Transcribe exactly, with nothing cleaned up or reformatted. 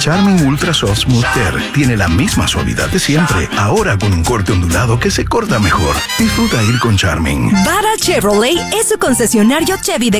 Charmin Ultra Soft Smooth Care tiene la misma suavidad de siempre, ahora con un corte ondulado que se corta mejor. Disfruta ir con Charmin. Bara Chevrolet es su concesionario Chevy de